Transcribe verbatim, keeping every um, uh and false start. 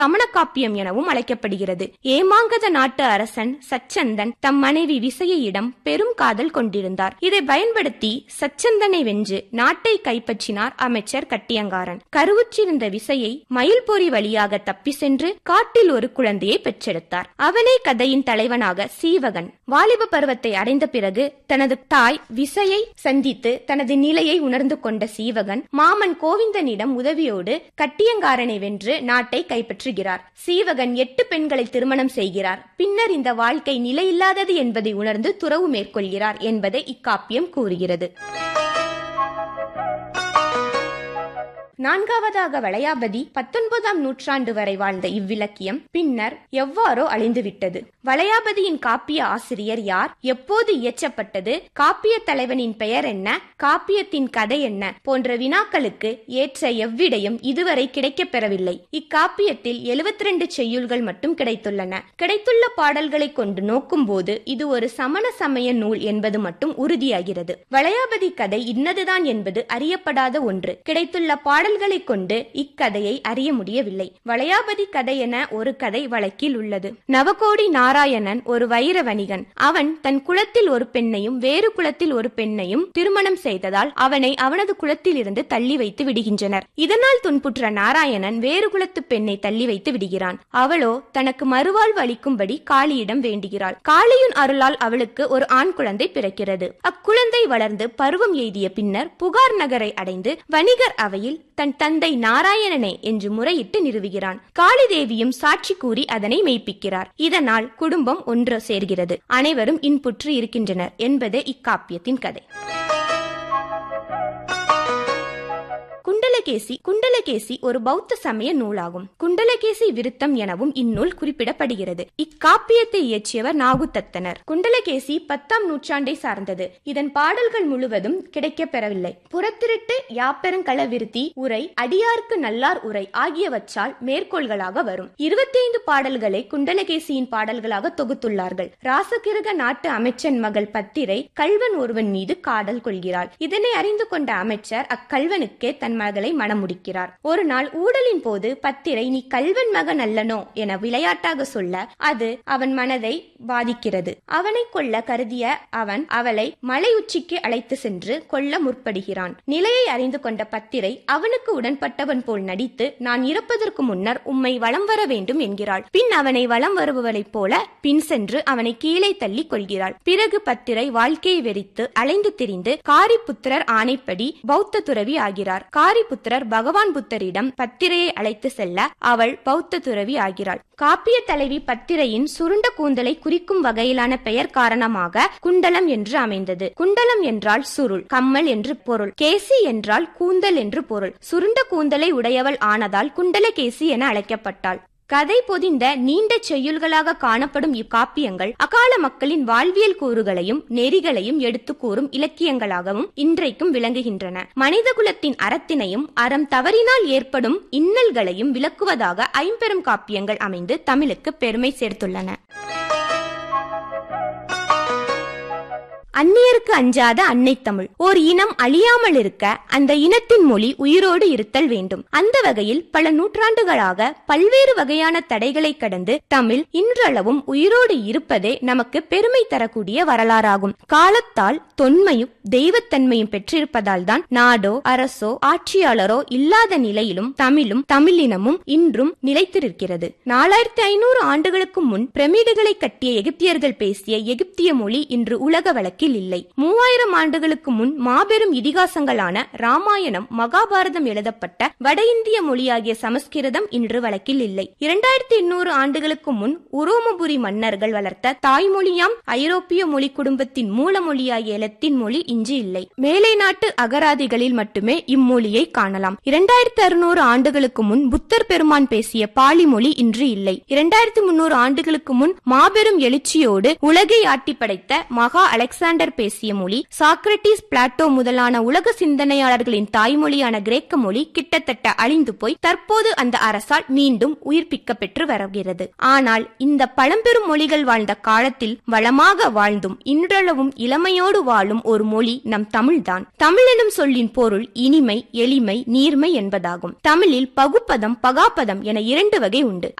சமண காப்பியம் எனவும் அழைக்கப்படுகிறது. ஏமாங்கத நாட்டு அரசன் சச்சந்தன் தம் மனைவி விசையிடம் பெரும் காதல் கொண்டிருந்தார். இதை பயன்படுத்தி சச்சந்தனை வென்று நாட்டை கைப்பற்றினார் அமைச்சர் கட்டியங்காரன். கருவுற்றிருந்த விசையை மயில்பொறி வழியாக தப்பி சென்று காட்டில் ஒரு குழந்தையை பெற்றெடுத்தார். அவனே கதையின் தலைவனாக சீவகன். வாலிப பருவத்தை அடைந்த பிறகு தனது தாய் விசையை சந்தித்து தனது நிலையை உணர்ந்து கொண்ட சீவகன் மாமன் கோவிந்தனிடம் உதவியோடு கட்டியங்காரனை வென்று நாட்டை கைப்பற்றுகிறார். சீவகன் எட்டு பெண்களை திருமணம் செய்கிறார். பின்னர் இந்த வாழ்க்கை நிலையில்லாதது என்பதை உணர்ந்து துறவு மேற்கொள்கிறார் என்பதை இக்காப்பியம் கூறுகிறது. நான்காவதாக வளையாபதி. பத்தொன்பதாம் நூற்றாண்டு வரை வாழ்ந்த இவ்விலக்கியம் பின்னர் எவ்வாறோ அழிந்துவிட்டது. வளையாபதியின் காப்பிய ஆசிரியர் யார், எப்போது இயற்றப்பட்டது, காப்பிய தலைவனின் பெயர் என்ன, காப்பியத்தின் கதை என்ன போன்ற வினாக்களுக்கு ஏற்ற எவ்விடையும் இதுவரை கிடைக்கப் பெறவில்லை. இக்காப்பியத்தில் எழுபத்தி ரெண்டு செய்யுள்கள் மட்டும் கிடைத்துள்ளன. கிடைத்துள்ள பாடல்களை கொண்டு நோக்கும் போது இது ஒரு சமண சமய நூல் என்பது மட்டும் உறுதியாகிறது. வளையாபதி கதை இன்னதுதான் என்பது அறியப்படாத ஒன்று. கிடைத்துள்ள பாடல் கொண்டு இக்கதையை அறிய முடியவில்லை. வளையாபதி கதை என ஒரு கதை வழக்கில் உள்ளது. நவகோடி நாராயணன் ஒரு வைர வணிகன். அவன் தன் குலத்தில் ஒரு பெண்ணையும் வேறு குலத்தில் ஒரு பெண்ணையும் திருமணம் செய்ததால் அவனை அவனது குலத்தில் இருந்து தள்ளி வைத்து விடுகின்றனர். இதனால் துன்புற்ற நாராயணன் வேறு குலத்து பெண்ணை தள்ளி வைத்து விடுகிறான். அவளோ தனக்கு மறுவாழ்வு அளிக்கும்படி காளியிடம் வேண்டுகிறாள். காளியின் அருளால் அவளுக்கு ஒரு ஆண் குழந்தை பிறக்கிறது. அக்குழந்தை வளர்ந்து பருவம் எய்திய பின்னர் புகார் நகரை அடைந்து வணிகர் அவையில் தன் தந்தை நாராயணனே என்று முறையிட்டு நிறுவுகிறான். காளி தேவியும் சாட்சி கூறி அதனை மெய்ப்பிக்கிறார். இதனால் குடும்பம் ஒன்று சேர்கிறது. அனைவரும் இன்புற்று இருக்கின்றனர் என்பதே இக்காப்பியத்தின் கதை. குண்டலகேசி. குண்டலகேசி ஒரு பௌத்த சமய நூலாகும். குண்டலகேசி விருத்தம் எனவும் இந்நூல் குறிப்பிடப்படுகிறது. இக்காப்பியத்தை இயற்றியவர் நாகுதத்தனர். குண்டலகேசி பத்தாம் நூற்றாண்டை சார்ந்தது. இதன் பாடல்கள் முழுவதும் கிடைக்கப் பெறவில்லை. புறத்திருட்டு, யாப்பெருங்கள விருத்தி, உரை, அடியார்க்கு நல்லார் உரை ஆகியவற்றால் மேற்கோள்களாக வரும். இருபத்தி ஐந்து பாடல்களை குண்டலகேசியின் பாடல்களாக தொகுத்துள்ளார்கள். ராசகிருக நாட்டு அமைச்சன் மகள் பத்திரை கல்வன் ஒருவன் மீது காதல் கொள்கிறாள். இதனை அறிந்து கொண்ட அமைச்சர் அக்கல்வனுக்கே தன் மகளை மணமுடிக்கிறார். ஒரு நாள் ஊடலின் போது பத்திரை நீ கல்வன் மகன் அல்லனோ என விளையாட்டாக சொல்ல அது அவன் மனதை பாதிக்கிறது. அவனை கொல்ல கருதிய அவன் அவளை மலை உச்சிக்கு அழைத்து சென்று கொல்ல முற்படுகிறான். நிலையை அறிந்து கொண்ட பத்திரை அவனுக்கு உடன்பட்டவன் போல் நடித்து நான் இறப்பதற்கு முன்னர் உம்மை வலம் வர வேண்டும் என்கிறாள். பின் அவனை வலம் வருபவளைப் போல பின் சென்று அவனை கீழே தள்ளி கொள்கிறாள். பிறகு பத்திரை வாழ்க்கையை வெறித்து அலைந்து திரிந்து காரிபுத்திரர் ஆணைப்படி பௌத்த துறவி ஆகிறார். காரிபுத்திரர் பகவான் புத்தரிடம் பத்திரையை அழைத்து செல்ல அவள் பௌத்த துறவி ஆகிறாள். காப்பிய தலைவி பத்திரையின் சுருண்ட கூந்தலை குறிக்கும் வகையிலான பெயர் காரணமாக குண்டலம் என்று அமைந்தது. குண்டலம் என்றால் சுருள், கம்மல் என்று பொருள். கேசி என்றால் கூந்தல் என்று பொருள். சுருண்ட கூந்தலை உடையவள் ஆனதால் குண்டலகேசி என அழைக்கப்பட்டாள். கதை பொதிந்த நீண்ட செய்யுள்களாக காணப்படும் இக்காப்பியங்கள் அகால மக்களின் வாழ்வியல் கூறுகளையும் நெறிகளையும் எடுத்து கூறும் இலக்கியங்களாகவும் இன்றைக்கும் விளங்குகின்றன. மனித குலத்தின் அறத்தினையும் அறம் தவறினால் ஏற்படும் இன்னல்களையும் விளக்குவதாக ஐம்பெரும் காப்பியங்கள் அமைந்து தமிழுக்கு பெருமை சேர்த்துள்ளன. அந்நியருக்கு அஞ்சாத அன்னை தமிழ். ஓர் இனம் அழியாமல் இருக்க அந்த இனத்தின் மொழி உயிரோடு இருத்தல் வேண்டும். அந்த வகையில் பல நூற்றாண்டுகளாக பல்வேறு வகையான தடைகளை கடந்து தமிழ் இன்றளவும் உயிரோடு இருப்பதே நமக்கு பெருமை தரக்கூடிய வரலாறாகும். காலத்தால் தொன்மையும் தெய்வத்தன்மையும் பெற்றிருப்பதால் தான் நாடோ அரசோ ஆட்சியாளரோ இல்லாத நிலையிலும் தமிழும் தமிழினமும் இன்றும் நிலைத்திருக்கிறது. நாலாயிரத்தி ஐநூறு ஆண்டுகளுக்கு முன் பிரமிடுகளை கட்டிய எகிப்தியர்கள் பேசிய எகிப்திய மொழி இன்று உலக வழக்கில் இல்லை. மூவாயிரம் ஆண்டுகளுக்கு முன் மாபெரும் இதிகாசங்களான ராமாயணம் மகாபாரதம் எழுதப்பட்ட வட இந்திய மொழியாகிய சமஸ்கிருதம் இன்று வழக்கில் இல்லை. இரண்டாயிரத்தி எண்ணூறு ஆண்டுகளுக்கு முன் உரோமபுரி மன்னர்கள் வளர்த்த தாய்மொழியாம் ஐரோப்பிய மொழி குடும்பத்தின் மூல மொழியாகிய லத்தீன் மொழி இன்று இல்லை. மேலை நாட்டு அகராதிகளில் மட்டுமே இம்மொழியை காணலாம். இரண்டாயிரத்தி அறுநூறு ஆண்டுகளுக்கு முன் புத்தர் பெருமான் பேசிய பாலி மொழி இன்று இல்லை. இரண்டாயிரத்தி முன்னூறு ஆண்டுகளுக்கு முன் மாபெரும் எழுச்சியோடு உலகை ஆட்டி படைத்த மகா அலெக்சாண்டர் அலெக்சாண்டர் பேசிய மொழி, சாக்ரட்டிஸ், பிளாட்டோ முதலான உலக சிந்தனையாளர்களின் தாய்மொழியான கிரேக்க மொழி கிட்டத்தட்ட அழிந்து போய் தற்போது அந்த அரசால் மீண்டும் உயிர்ப்பிக்க பெற்று வருகிறது. ஆனால் இந்த பழம்பெரும் மொழிகள் வாழ்ந்த காலத்தில் வளமாக வாழ்ந்தும் இன்றளவும் இளமையோடு வாழும் ஒரு மொழி நம் தமிழ்தான். தமிழ் எனும் சொல்லின் பொருள் இனிமை, எளிமை, நீர்மை என்பதாகும். தமிழில் பகுப்பதம், பகாப்பதம் என இரண்டு வகை உண்டு.